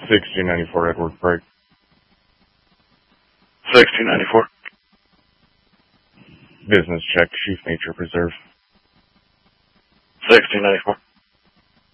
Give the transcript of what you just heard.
1694 Edward Break. 1694. Business check, Chief Nature Preserve. 1694.